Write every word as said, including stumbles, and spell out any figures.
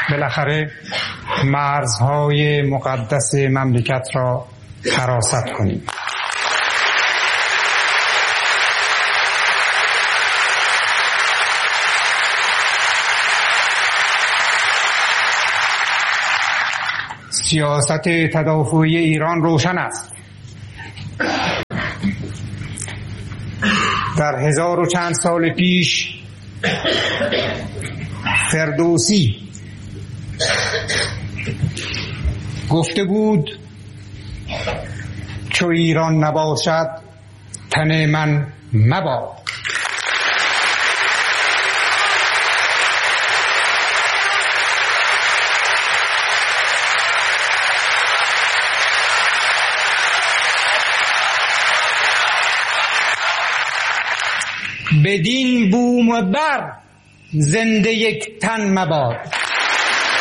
بالاخره مرزهای مقدس مملکت را حراست کنیم. سیاست تدافعی ایران روشن است. در هزار و چند سال پیش فردوسی گفته بود چو ایران نباشد تن من مباد. بدین بوم و بر زنده یک تن مباد.